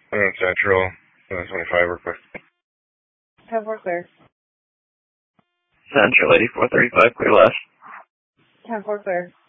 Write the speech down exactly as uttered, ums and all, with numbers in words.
Uh, Central, uh, twenty-five, we're clear. ten four clear. Central, eighty-four thirty-five, clear left. ten four clear.